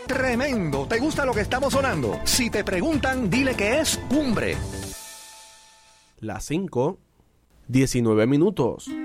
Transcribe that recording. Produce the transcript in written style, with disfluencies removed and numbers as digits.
Tremendo. ¿Te gusta lo que estamos sonando? Si te preguntan, dile que es Cumbre. Las 5:19.